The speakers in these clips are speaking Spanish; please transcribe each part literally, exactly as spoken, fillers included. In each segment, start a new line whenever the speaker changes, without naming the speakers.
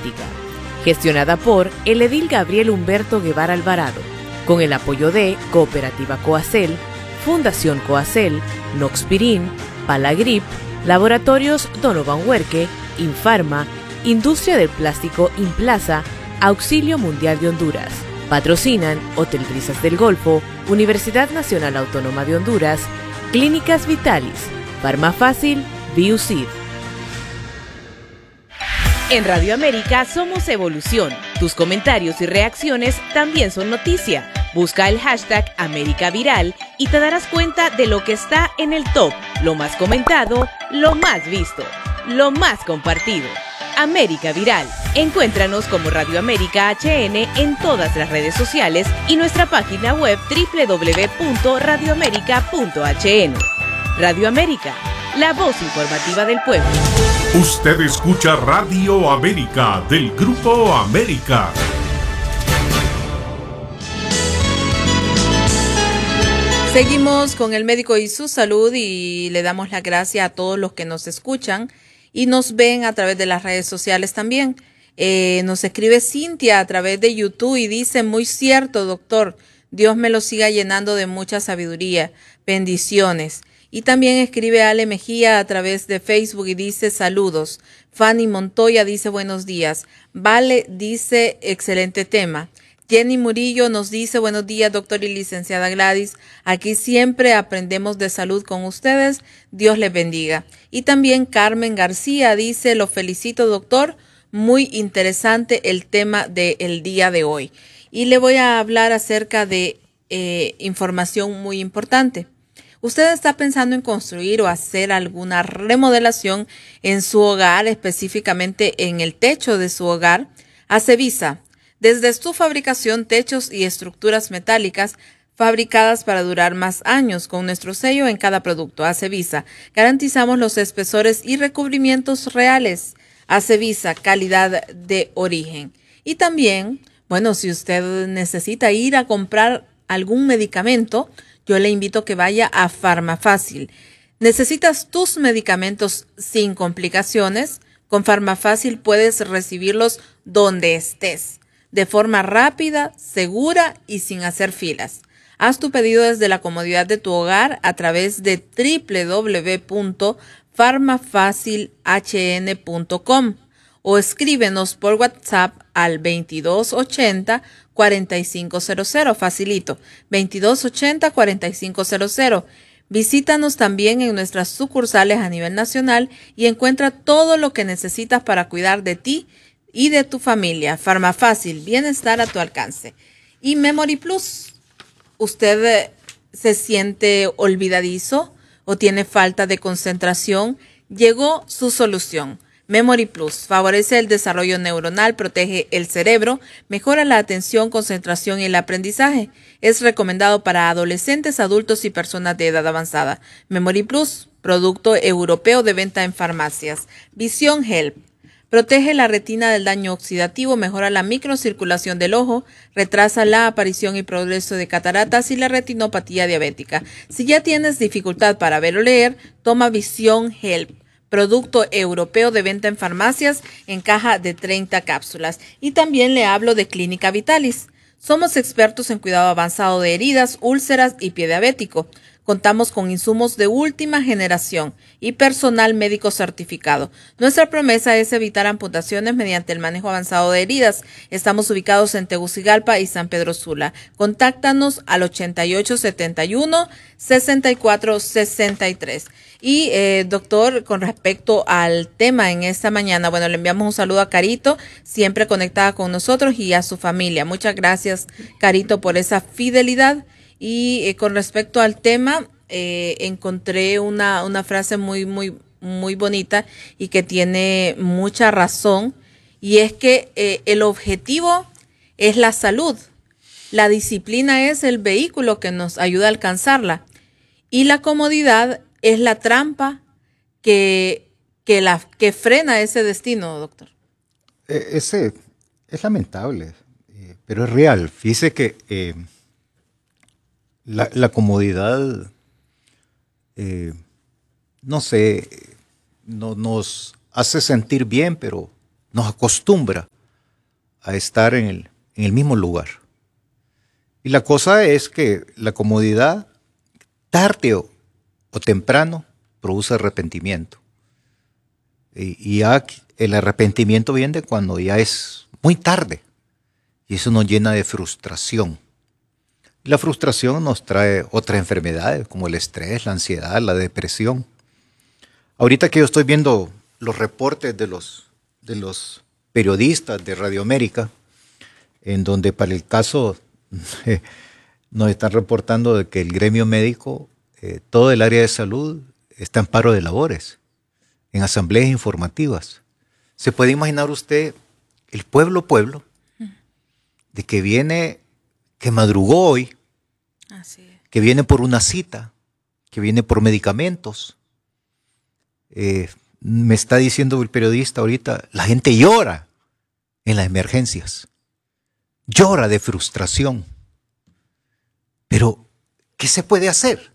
América, gestionada por el edil Gabriel Humberto Guevara Alvarado, con el apoyo de Cooperativa Coacel, Fundación Coacel, Noxpirin, Palagrip, Laboratorios Donovan Huerque, Infarma, Industria del Plástico Implaza, Auxilio Mundial de Honduras. Patrocinan Hotel Brisas del Golfo, Universidad Nacional Autónoma de Honduras, Clínicas Vitalis, Farmafácil, Biucid. En Radio América somos evolución. Tus comentarios y reacciones también son noticia. Busca el hashtag América Viral y te darás cuenta de lo que está en el top, lo más comentado, lo más visto, lo más compartido. América Viral. Encuéntranos como Radio América H N en todas las redes sociales y nuestra página web doble u doble u doble u punto radio américa punto h n. Radio América, la voz informativa del pueblo.
Usted escucha Radio América del Grupo América.
Seguimos con el médico y su salud y le damos la gracia a todos los que nos escuchan y nos ven a través de las redes sociales también. Eh, nos escribe Cintia a través de YouTube y dice, muy cierto, doctor, Dios me lo siga llenando de mucha sabiduría, bendiciones. Y también escribe Ale Mejía a través de Facebook y dice, saludos. Fanny Montoya dice, buenos días. Vale dice, excelente tema. Jenny Murillo nos dice, buenos días, doctor y licenciada Gladys. Aquí siempre aprendemos de salud con ustedes. Dios les bendiga. Y también Carmen García dice, lo felicito, doctor. Muy interesante el tema del día de hoy. Y le voy a hablar acerca de eh, información muy importante. ¿Usted está pensando en construir o hacer alguna remodelación en su hogar, específicamente en el techo de su hogar? Acevisa. Desde su fabricación, techos y estructuras metálicas fabricadas para durar más años con nuestro sello en cada producto. Acevisa. Garantizamos los espesores y recubrimientos reales. Acevisa, calidad de origen. Y también, bueno, si usted necesita ir a comprar algún medicamento, yo le invito a que vaya a Farmafácil. ¿Necesitas tus medicamentos sin complicaciones? Con Farmafácil puedes recibirlos donde estés, de forma rápida, segura y sin hacer filas. Haz tu pedido desde la comodidad de tu hogar a través de doble u doble u doble u punto farmafacil h n punto com o escríbenos por WhatsApp al veintidós ochenta, cuarenta y cinco cero cero. Facilito, veintidós ochenta, cuarenta y cinco cero cero. Visítanos también en nuestras sucursales a nivel nacional y encuentra todo lo que necesitas para cuidar de ti y de tu familia. Farmafácil, bienestar a tu alcance. Y Memory Plus, ¿usted se siente olvidadizo o tiene falta de concentración? Llegó su solución. Memory Plus favorece el desarrollo neuronal, protege el cerebro, mejora la atención, concentración y el aprendizaje. Es recomendado para adolescentes, adultos y personas de edad avanzada. Memory Plus, producto europeo de venta en farmacias. Vision Help. Protege la retina del daño oxidativo, mejora la microcirculación del ojo, retrasa la aparición y progreso de cataratas y la retinopatía diabética. Si ya tienes dificultad para ver o leer, toma Vision Help. Producto europeo de venta en farmacias en caja de treinta cápsulas. Y también le hablo de Clínica Vitalis. Somos expertos en cuidado avanzado de heridas, úlceras y pie diabético. Contamos con insumos de última generación y personal médico certificado. Nuestra promesa es evitar amputaciones mediante el manejo avanzado de heridas. Estamos ubicados en Tegucigalpa y San Pedro Sula. Contáctanos al ochenta y ocho setenta y uno, sesenta y cuatro sesenta y tres. Y, eh, doctor, con respecto al tema en esta mañana, bueno, le enviamos un saludo a Carito, siempre conectada con nosotros, y a su familia. Muchas gracias, Carito, por esa fidelidad. Y eh, con respecto al tema, eh, encontré una, una frase muy, muy, muy bonita y que tiene mucha razón. Y es que eh, el objetivo es la salud. La disciplina es el vehículo que nos ayuda a alcanzarla. Y la comodidad es la trampa que, que, la, que frena ese destino, doctor.
Eh, ese es lamentable, eh, pero es real. Fíjese que eh, la, la comodidad, eh, no sé, no, nos hace sentir bien, pero nos acostumbra a estar en el, en el mismo lugar. Y la cosa es que la comodidad, tarde o, o temprano, produce arrepentimiento. Y, y ya el arrepentimiento viene cuando ya es muy tarde. Y eso nos llena de frustración. La frustración nos trae otras enfermedades como el estrés, la ansiedad, la depresión. Ahorita que yo estoy viendo los reportes de los, de los periodistas de Radio América, en donde para el caso eh, nos están reportando de que el gremio médico, eh, todo el área de salud, está en paro de labores, en asambleas informativas. ¿Se puede imaginar usted el pueblo pueblo de que viene, que madrugó hoy,
Así es.
que viene por una cita, que viene por medicamentos? Eh, me está diciendo el periodista ahorita, la gente llora en las emergencias, llora de frustración. Pero, ¿qué se puede hacer?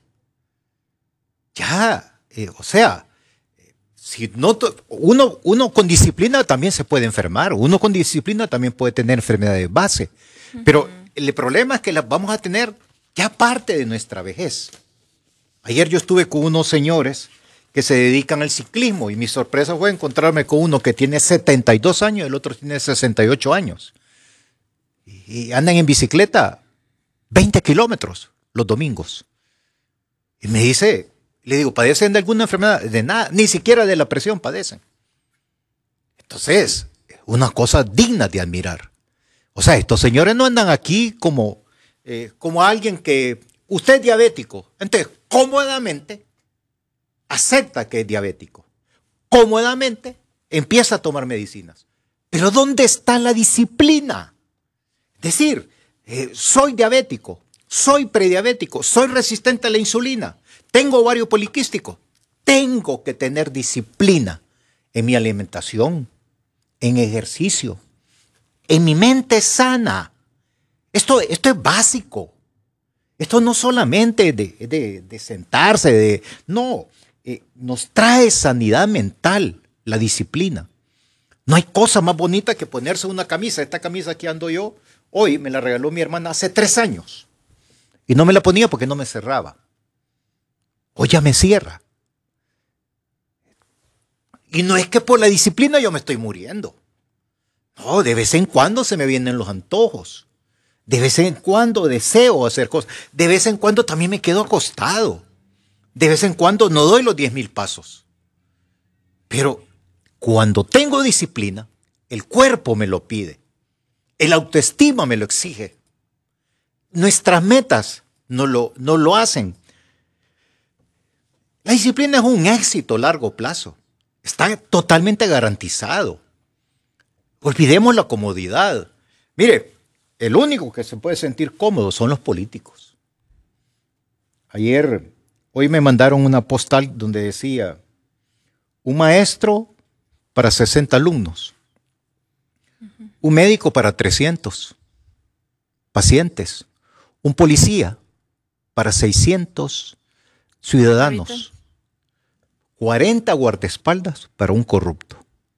Ya, eh, o sea, si no, uno, uno con disciplina también se puede enfermar, uno con disciplina también puede tener enfermedades de base, uh-huh. Pero el problema es que las vamos a tener ya parte de nuestra vejez. Ayer yo estuve con unos señores que se dedican al ciclismo y mi sorpresa fue encontrarme con uno que tiene setenta y dos años y el otro tiene sesenta y ocho años. Y andan en bicicleta veinte kilómetros los domingos. Y me dice, le digo, ¿padecen de alguna enfermedad? De nada, ni siquiera de la presión padecen. Entonces, una cosa digna de admirar. O sea, estos señores no andan aquí como, eh, como alguien que, usted es diabético, entonces cómodamente acepta que es diabético. Cómodamente empieza a tomar medicinas. Pero ¿dónde está la disciplina? Es decir, eh, soy diabético, soy prediabético, soy resistente a la insulina, tengo ovario poliquístico. Tengo que tener disciplina en mi alimentación, en ejercicio, en mi mente sana. Esto, esto es básico. Esto no solamente de, de, de sentarse, de, no, eh, nos trae sanidad mental, la disciplina. No hay cosa más bonita que ponerse una camisa. Esta camisa que ando yo, hoy me la regaló mi hermana hace tres años. Y no me la ponía porque no me cerraba. Hoy ya me cierra. Y no es que por la disciplina yo me estoy muriendo. No, de vez en cuando se me vienen los antojos. De vez en cuando deseo hacer cosas. De vez en cuando también me quedo acostado. De vez en cuando no doy los diez mil pasos. Pero cuando tengo disciplina, el cuerpo me lo pide. El autoestima me lo exige. Nuestras metas no lo, no lo hacen. La disciplina es un éxito a largo plazo. Está totalmente garantizado. Olvidemos la comodidad. Mire, el único que se puede sentir cómodo son los políticos. Ayer, hoy me mandaron una postal donde decía, un maestro para sesenta alumnos, uh-huh. Un médico para trescientos pacientes, un policía para seiscientos ciudadanos, ahorita. cuarenta guardaespaldas para un corrupto.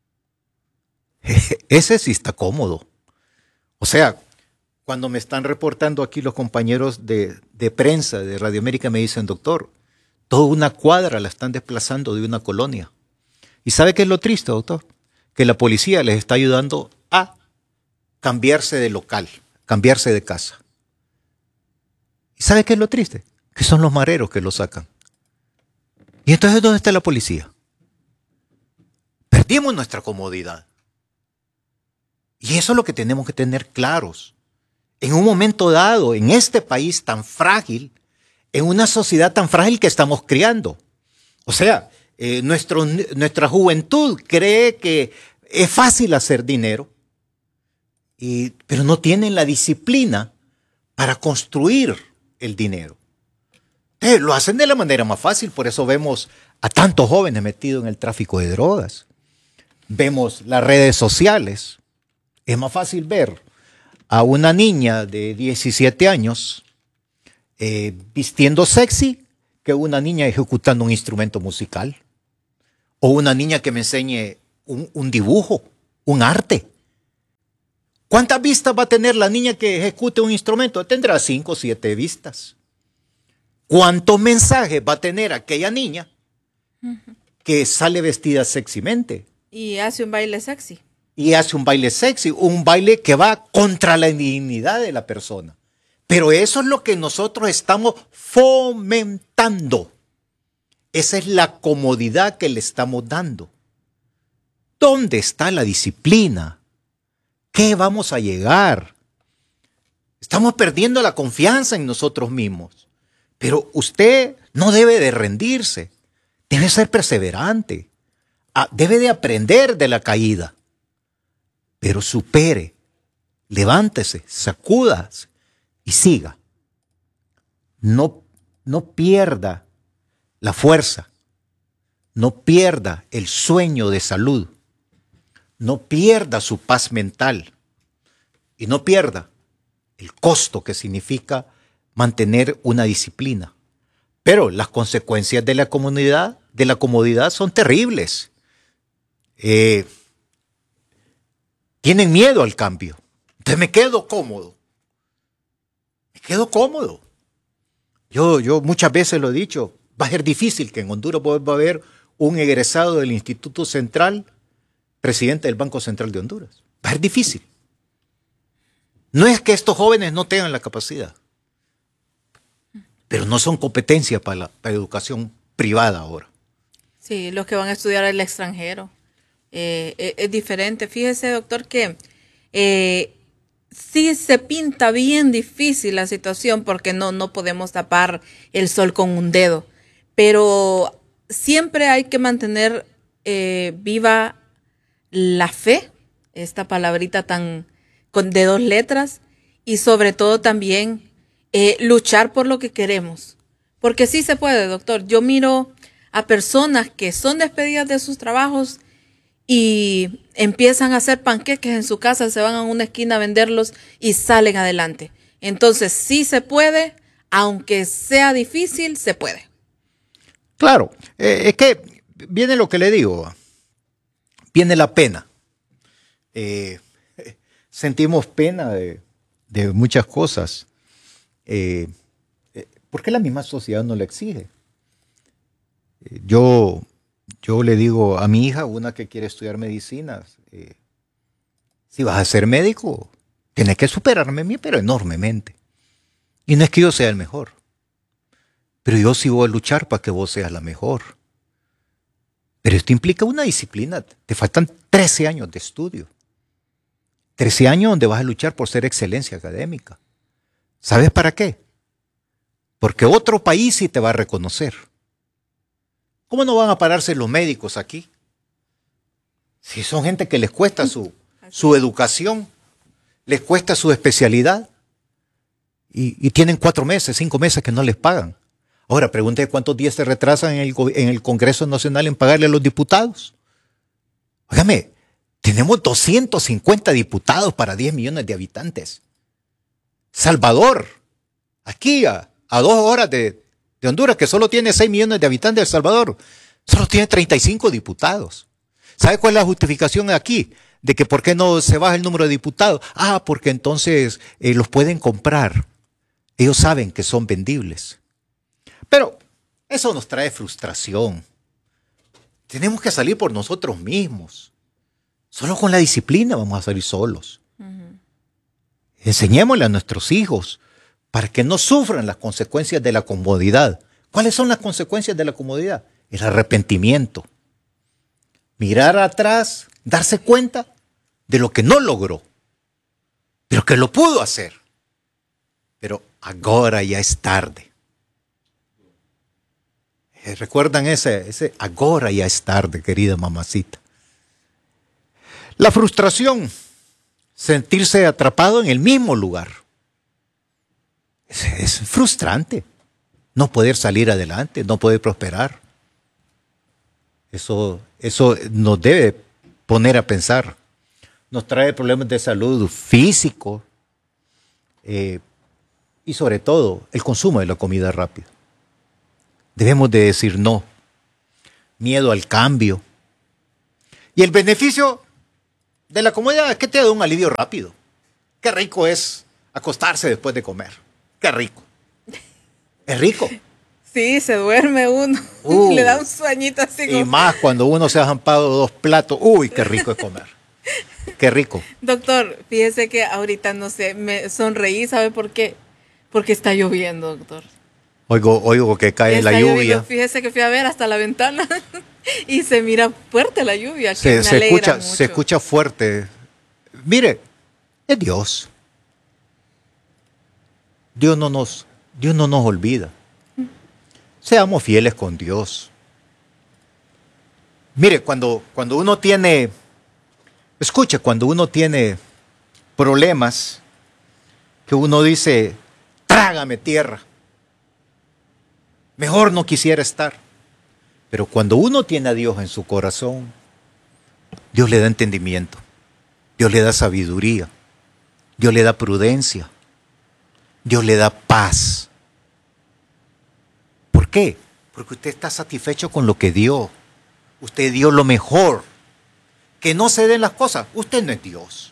Ese sí está cómodo. O sea, cuando me están reportando aquí los compañeros de, de prensa de Radio América me dicen, doctor, toda una cuadra la están desplazando de una colonia. ¿Y sabe qué es lo triste, doctor? Que la policía les está ayudando a cambiarse de local, cambiarse de casa. ¿Y sabe qué es lo triste? Que son los mareros que lo sacan. ¿Y entonces dónde está la policía? Perdimos nuestra comodidad. Y eso es lo que tenemos que tener claros. En un momento dado, en este país tan frágil, en una sociedad tan frágil que estamos criando. O sea, eh, nuestro, nuestra juventud cree que es fácil hacer dinero, y, pero no tienen la disciplina para construir el dinero. Eh, lo hacen de la manera más fácil, por eso vemos a tantos jóvenes metidos en el tráfico de drogas. Vemos las redes sociales. Es más fácil ver a una niña de diecisiete años eh, vistiendo sexy que una niña ejecutando un instrumento musical. O una niña que me enseñe un, un dibujo, un arte. ¿Cuántas vistas va a tener la niña que ejecute un instrumento? Tendrá cinco o siete vistas. ¿Cuántos mensajes va a tener aquella niña que sale vestida sexymente?
Y hace un baile sexy.
Y hace un baile sexy, un baile que va contra la dignidad de la persona. Pero eso es lo que nosotros estamos fomentando. Esa es la comodidad que le estamos dando. ¿Dónde está la disciplina? ¿Qué vamos a llegar? Estamos perdiendo la confianza en nosotros mismos. Pero usted no debe de rendirse. Debe ser perseverante. Debe de aprender de la caída. Pero supere, levántese, sacúdase y siga. No, no pierda la fuerza. No pierda el sueño de salud. No pierda su paz mental. Y no pierda el costo que significa mantener una disciplina. Pero las consecuencias de la comodidad, de la comodidad son terribles. Eh, tienen miedo al cambio. Entonces me quedo cómodo. Me quedo cómodo. Yo, yo muchas veces lo he dicho, va a ser difícil que en Honduras vuelva a haber un egresado del Instituto Central, presidente del Banco Central de Honduras. Va a ser difícil. No es que estos jóvenes no tengan la capacidad, pero no son competencia para la, para la educación privada ahora.
Sí, los que van a estudiar al extranjero. Eh, es, es diferente. Fíjese, doctor, que eh, sí se pinta bien difícil la situación porque no, no podemos tapar el sol con un dedo. Pero siempre hay que mantener eh, viva la fe, esta palabrita tan con, de dos letras, y sobre todo también eh, luchar por lo que queremos. Porque sí se puede, doctor. Yo miro a personas que son despedidas de sus trabajos y empiezan a hacer panqueques en su casa, se van a una esquina a venderlos y salen adelante. Entonces sí se puede, aunque sea difícil, se puede.
Claro, eh, es que viene lo que le digo, viene la pena. Eh, sentimos pena de, de muchas cosas. Eh, eh, ¿Por qué la misma sociedad no le exige? Eh, yo... Yo le digo a mi hija, una que quiere estudiar medicina, eh, si vas a ser médico, tienes que superarme a mí, pero enormemente. Y no es que yo sea el mejor, pero yo sí voy a luchar para que vos seas la mejor. Pero esto implica una disciplina. Te faltan trece años de estudio. trece años donde vas a luchar por ser excelencia académica. ¿Sabes para qué? Porque otro país sí te va a reconocer. ¿Cómo no van a pararse los médicos aquí? Si son gente que les cuesta su, su educación, les cuesta su especialidad y, y tienen cuatro meses, cinco meses que no les pagan. Ahora, pregúntese cuántos días se retrasan en el, en el Congreso Nacional en pagarle a los diputados. Óigame, tenemos doscientos cincuenta diputados para diez millones de habitantes. Salvador, aquí a, a dos horas de... de Honduras, que solo tiene seis millones de habitantes, de El Salvador, solo tiene treinta y cinco diputados. ¿Sabe cuál es la justificación aquí? De que por qué no se baja el número de diputados. Ah, porque entonces eh, los pueden comprar. Ellos saben que son vendibles. Pero eso nos trae frustración. Tenemos que salir por nosotros mismos. Solo con la disciplina vamos a salir solos. Uh-huh. Enseñémosle a nuestros hijos para que no sufran las consecuencias de la comodidad. ¿Cuáles son las consecuencias de la comodidad? El arrepentimiento. Mirar atrás, darse cuenta de lo que no logró, pero que lo pudo hacer. Pero ahora ya es tarde. ¿Recuerdan ese, ese ahora ya es tarde, querida mamacita? La frustración, sentirse atrapado en el mismo lugar. Es, es frustrante no poder salir adelante, no poder prosperar. Eso, eso nos debe poner a pensar. Nos trae problemas de salud físico eh, y sobre todo el consumo de la comida rápida. Debemos de decir no. Miedo al cambio. Y el beneficio de la comodidad es que te da un alivio rápido. qué rico es acostarse después de comer. Qué rico. Es rico.
Sí, se duerme uno. Uh, Le da un sueñito así.
Y como... más cuando uno se ha zampado dos platos. Uy, qué rico es comer. Qué rico.
Doctor, fíjese que ahorita, no sé, me sonreí, ¿sabe por qué? Porque está lloviendo, doctor.
Oigo, oigo que cae la lluvia. Lloviendo.
Fíjese que fui a ver hasta la ventana y se mira fuerte la lluvia. Que
se,
me
se, escucha,
mucho.
se escucha fuerte. Mire, es Dios. Dios no nos, Dios no nos olvida. Seamos fieles con Dios. Mire, cuando, cuando uno tiene, escuche, cuando uno tiene problemas, que uno dice, trágame tierra, mejor no quisiera estar. Pero cuando uno tiene a Dios en su corazón, Dios le da entendimiento, Dios le da sabiduría, Dios le da prudencia, Dios le da paz. ¿Por qué? Porque usted está satisfecho con lo que dio. Usted dio lo mejor. Que no se den las cosas. Usted no es Dios.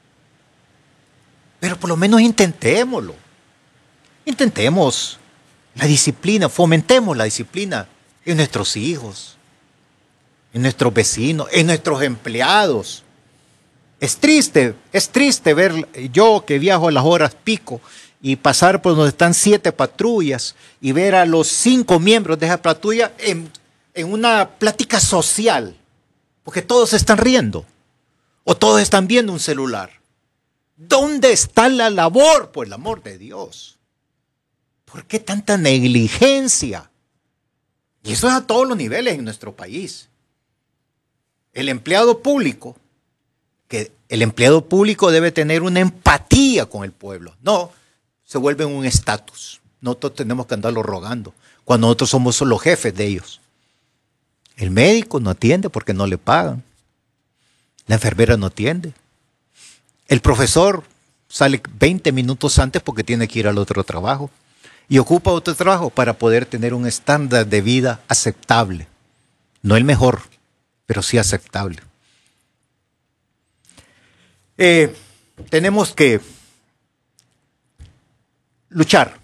Pero por lo menos intentémoslo. Intentemos la disciplina, fomentemos la disciplina en nuestros hijos, en nuestros vecinos, en nuestros empleados. Es triste, es triste ver yo que viajo a las horas pico y pasar por donde están siete patrullas y ver a los cinco miembros de esa patrulla en, en una plática social, porque todos están riendo o todos están viendo un celular. ¿Dónde está la labor, por el amor de Dios? ¿Por qué tanta negligencia? Y eso es a todos los niveles en nuestro país. El empleado público, que el empleado público debe tener una empatía con el pueblo. No, se vuelve un estatus. Nosotros tenemos que andarlo rogando, cuando nosotros somos los jefes de ellos. El médico no atiende porque no le pagan. La enfermera no atiende. El profesor sale veinte minutos antes porque tiene que ir al otro trabajo y ocupa otro trabajo para poder tener un estándar de vida aceptable. No el mejor, pero sí aceptable. Eh, tenemos que luchar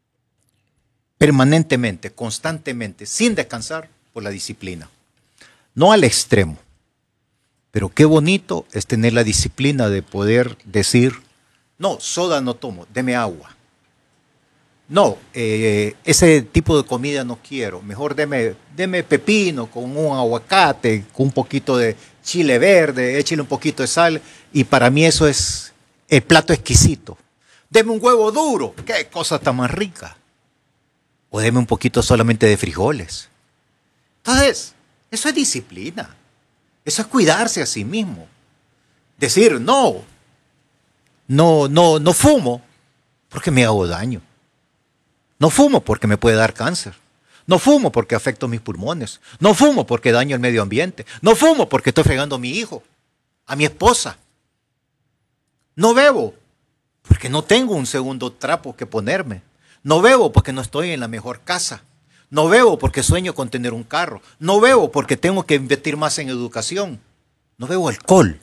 permanentemente, constantemente, sin descansar por la disciplina. No al extremo. Pero qué bonito es tener la disciplina de poder decir, no, soda no tomo, deme agua. No, eh, ese tipo de comida no quiero, mejor deme, deme pepino con un aguacate, con un poquito de chile verde, échale un poquito de sal, y para mí eso es el plato exquisito. Deme un huevo duro, qué cosa tan más rica. O deme un poquito solamente de frijoles. Entonces, eso es disciplina. Eso es cuidarse a sí mismo. Decir, no, no, no, no fumo porque me hago daño. No fumo porque me puede dar cáncer. No fumo porque afecto mis pulmones. No fumo porque daño el medio ambiente. No fumo porque estoy fregando a mi hijo, a mi esposa. No bebo porque no tengo un segundo trapo que ponerme. No bebo porque no estoy en la mejor casa. No bebo porque sueño con tener un carro. No bebo porque tengo que invertir más en educación. No bebo alcohol.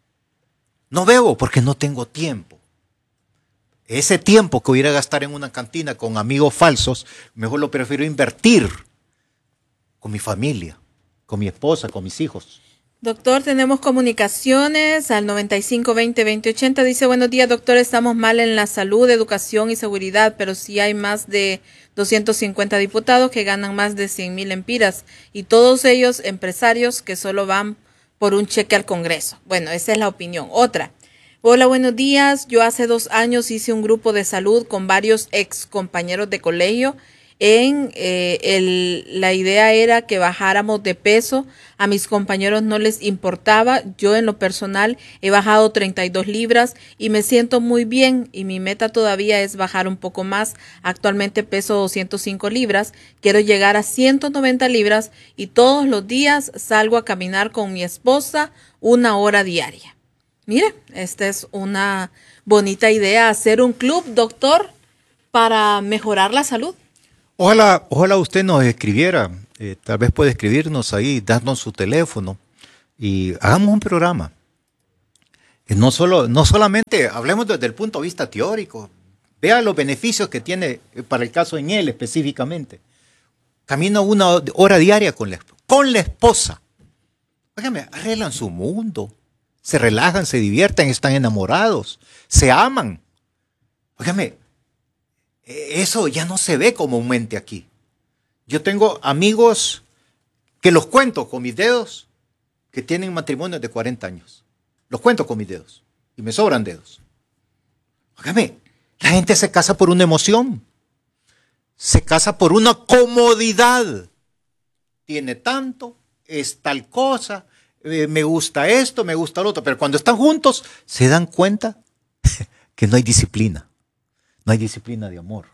No bebo porque no tengo tiempo. Ese tiempo que voy a ir a gastar en una cantina con amigos falsos, mejor lo prefiero invertir con mi familia, con mi esposa, con mis hijos.
Doctor, tenemos comunicaciones al noventa y cinco veinte veinte ochenta. Dice, buenos días, doctor, estamos mal en la salud, educación y seguridad, pero sí hay más de doscientos cincuenta diputados que ganan más de cien mil empiras y todos ellos empresarios que solo van por un cheque al Congreso. Bueno, esa es la opinión. Otra. Hola, buenos días. Yo hace dos años hice un grupo de salud con varios ex compañeros de colegio. En eh, el, la idea era que bajáramos de peso. A mis compañeros no les importaba. Yo en lo personal he bajado treinta y dos libras y me siento muy bien y mi meta todavía es bajar un poco más. Actualmente peso doscientas cinco libras. Quiero llegar a ciento noventa libras y todos los días salgo a caminar con mi esposa una hora diaria. Mire, esta es una bonita idea, hacer un club, doctor, para mejorar la salud.
Ojalá, ojalá usted nos escribiera, eh, tal vez puede escribirnos ahí, darnos su teléfono y hagamos un programa. No, solo, no solamente hablemos desde el punto de vista teórico, vea los beneficios que tiene para el caso en él específicamente. Camina una hora diaria con la, con la esposa. Óigame, arreglan su mundo, se relajan, se divierten, están enamorados, se aman. Óigame, eso ya no se ve comúnmente aquí. Yo tengo amigos que los cuento con mis dedos, que tienen matrimonios de cuarenta años. Los cuento con mis dedos y me sobran dedos. Óigame, la gente se casa por una emoción. Se casa por una comodidad. Tiene tanto, es tal cosa, eh, me gusta esto, me gusta lo otro. Pero cuando están juntos, se dan cuenta que no hay disciplina. No hay disciplina de amor.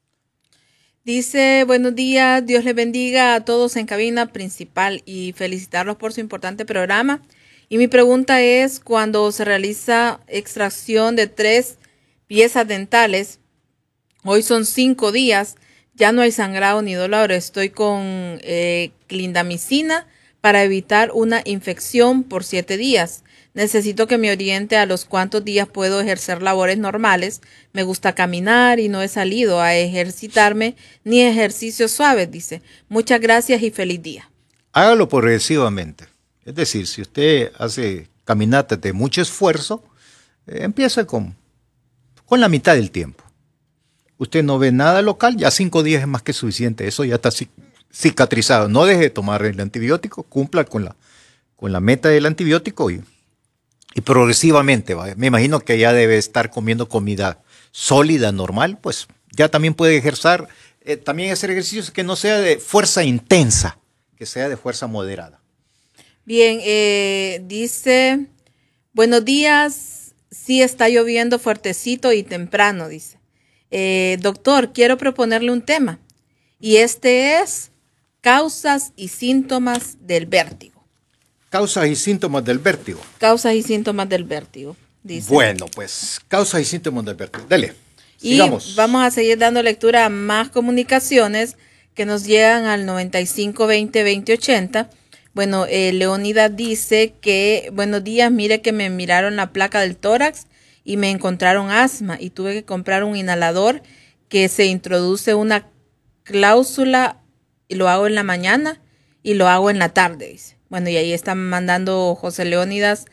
Dice, buenos días, Dios les bendiga a todos en cabina principal y felicitarlos por su importante programa. Y mi pregunta es, cuando se realiza extracción de tres piezas dentales, hoy son cinco días, ya no hay sangrado ni dolor, estoy con eh, clindamicina para evitar una infección por siete días. Necesito que me oriente a los cuántos días puedo ejercer labores normales. Me gusta caminar y no he salido a ejercitarme ni ejercicios suaves, dice. Muchas gracias y feliz día.
Hágalo progresivamente. Es decir, si usted hace caminatas de mucho esfuerzo, eh, empieza con, con la mitad del tiempo. Usted no ve nada local, ya cinco días es más que suficiente. Eso ya está cicatrizado. No deje de tomar el antibiótico, cumpla con la, con la meta del antibiótico y, y progresivamente. ¿vale? Me imagino que ya debe estar comiendo comida sólida, normal, pues ya también puede ejercer, eh, también hacer ejercicios que no sea de fuerza intensa, que sea de fuerza moderada.
Bien, eh, dice, buenos días, sí está lloviendo fuertecito y temprano, dice. Eh, doctor, quiero proponerle un tema y este es causas y síntomas del vértigo.
Causas y síntomas del vértigo.
Causas y síntomas del vértigo, dice.
Bueno, pues, causas y síntomas del vértigo. Dele,
y
sigamos.
Vamos a seguir dando lectura a más comunicaciones que nos llegan al noventa y cinco veinte veinte ochenta. Bueno, eh, Leonidas dice que, buenos días, mire que me miraron la placa del tórax y me encontraron asma y tuve que comprar un inhalador que se introduce una cláusula y lo hago en la mañana y lo hago en la tarde, dice. Bueno, y ahí está mandando José Leónidas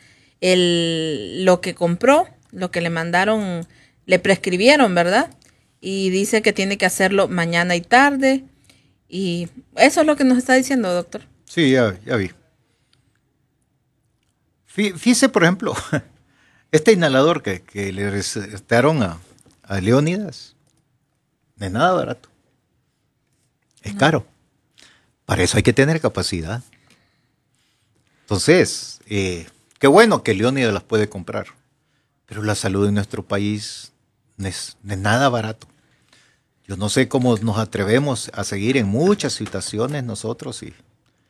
el, lo que compró, lo que le mandaron, le prescribieron, ¿verdad? Y dice que tiene que hacerlo mañana y tarde y eso es lo que nos está diciendo, doctor.
Sí, ya, ya vi. Fíjese, por ejemplo, este inhalador que, que le recetaron a, a Leónidas, no es nada barato. Es no. caro. Para eso hay que tener capacidad. Entonces, eh, qué bueno que Leónidas las puede comprar, pero la salud en nuestro país no es, no es nada barato. Yo no sé cómo nos atrevemos a seguir en muchas situaciones nosotros y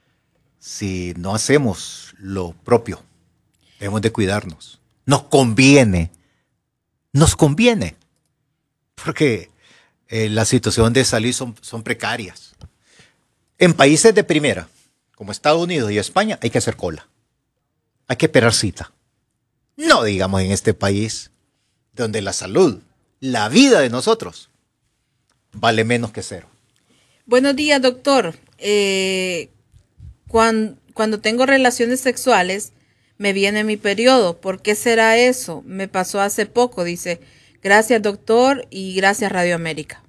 si no hacemos lo propio. Debemos de cuidarnos. Nos conviene. Nos conviene. Porque eh, la situación de salud son, son precarias. En países de primera, como Estados Unidos y España, hay que hacer cola. Hay que esperar cita. No digamos en este país, donde la salud, la vida de nosotros, vale menos que cero.
Buenos días, doctor. Eh... Cuando, cuando tengo relaciones sexuales, me viene mi periodo. ¿Por qué será eso? Me pasó hace poco, dice. Gracias, doctor, y gracias, Radio América.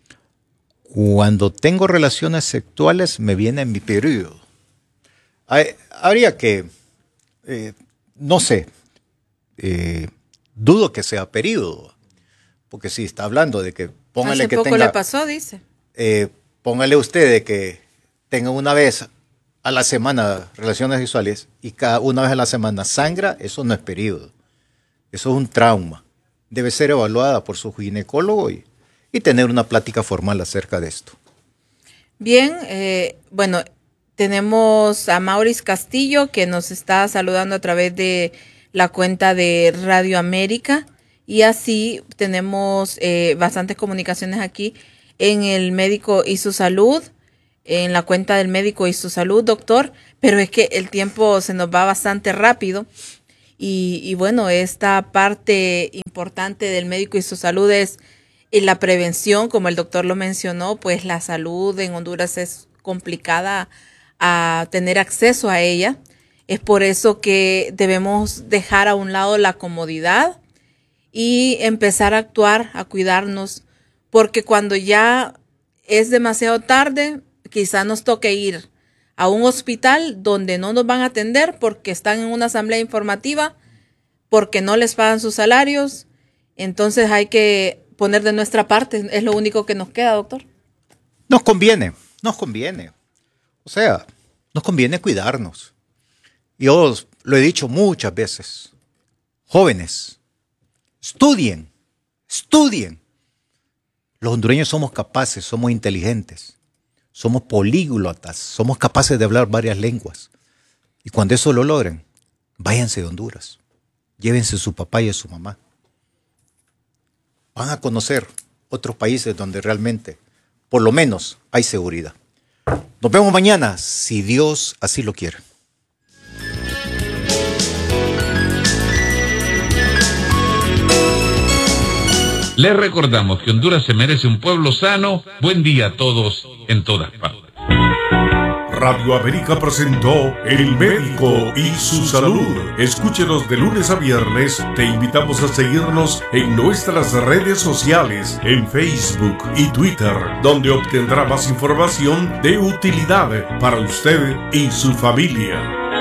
Cuando tengo relaciones sexuales, me viene mi periodo. Hay, habría que, eh, no sé, eh, dudo que sea periodo, porque si está hablando de que póngale
hace
que
poco
tenga,
le pasó, dice.
Eh, póngale usted de que tenga una vez a la semana relaciones sexuales y cada una vez a la semana sangra, eso no es periodo. Eso es un trauma. Debe ser evaluada por su ginecólogo y, y tener una plática formal acerca de esto.
Bien, eh, bueno, tenemos a Maurice Castillo que nos está saludando a través de la cuenta de Radio América y así tenemos eh, bastantes comunicaciones aquí en el Médico y su Salud, en la cuenta del Médico y su Salud, doctor, pero es que el tiempo se nos va bastante rápido Y, y bueno, esta parte importante del médico y su salud es en la prevención, como el doctor lo mencionó, pues la salud en Honduras es complicada a tener acceso a ella. Es por eso que debemos dejar a un lado la comodidad y empezar a actuar, a cuidarnos, porque cuando ya es demasiado tarde, quizá nos toque ir a un hospital donde no nos van a atender porque están en una asamblea informativa, porque no les pagan sus salarios. Entonces hay que poner de nuestra parte, es lo único que nos queda, doctor.
Nos conviene, nos conviene. O sea, nos conviene cuidarnos. Yo lo he dicho muchas veces. Jóvenes, estudien, estudien. Los hondureños somos capaces, somos inteligentes, somos políglotas, somos capaces de hablar varias lenguas. Y cuando eso lo logren, váyanse de Honduras. Llévense a su papá y a su mamá. Van a conocer otros países donde realmente, por lo menos, hay seguridad. Nos vemos mañana, si Dios así lo quiere.
Les recordamos que Honduras se merece un pueblo sano. Buen día a todos en todas partes.
Radio América presentó El Médico y su Salud. Escúchenos de lunes a viernes. Te invitamos a seguirnos en nuestras redes sociales, en Facebook y Twitter, donde obtendrá más información de utilidad para usted y su familia.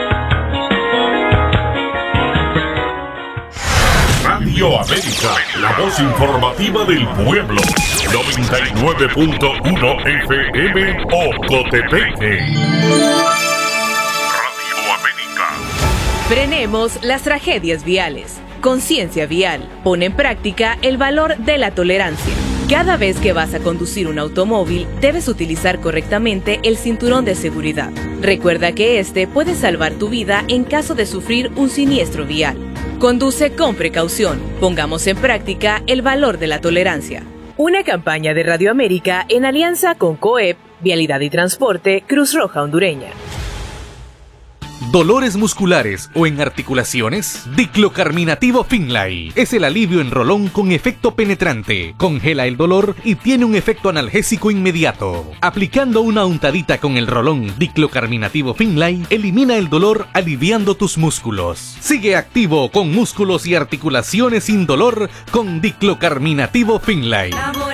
Radio América, la voz informativa del pueblo. noventa y nueve punto uno F M Ocotepeque. Radio América.
Frenemos las tragedias viales. Conciencia vial. Pon en práctica el valor de la tolerancia. Cada vez que vas a conducir un automóvil, debes utilizar correctamente el cinturón de seguridad. Recuerda que este puede salvar tu vida en caso de sufrir un siniestro vial. Conduce con precaución. Pongamos en práctica el valor de la tolerancia. Una campaña de Radio América en alianza con COEP, Vialidad y Transporte, Cruz Roja Hondureña.
¿Dolores musculares o en articulaciones? Diclocarminativo Finlay es el alivio en rolón con efecto penetrante. Congela el dolor y tiene un efecto analgésico inmediato. Aplicando una untadita con el rolón Diclocarminativo Finlay, elimina el dolor aliviando tus músculos. Sigue activo con músculos y articulaciones sin dolor con Diclocarminativo Finlay.